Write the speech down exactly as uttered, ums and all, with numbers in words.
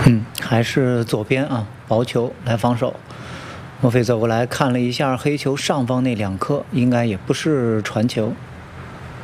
嗯，还是左边啊，薄球来防守。莫非走过来看了一下黑球上方那两颗，应该也不是传球。